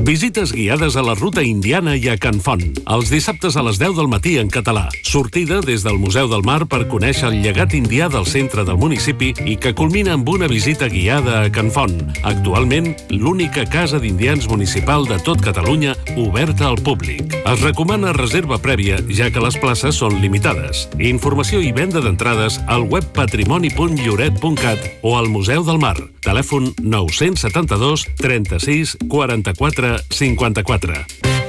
Visites guiades a la ruta indiana i a Can Font. Els dissabtes a les 10 del matí en català. Sortida des del Museu del Mar per conèixer el llegat indià del centre del municipi i que culmina amb una visita guiada a Can Font. Actualment, l'única casa d'indians municipal de tot Catalunya oberta al públic. Es recomana reserva prèvia, ja que les places són limitades. Informació i venda d'entrades al web patrimoni.lloret.cat o al Museu del Mar. Telèfon 972 36 44 54.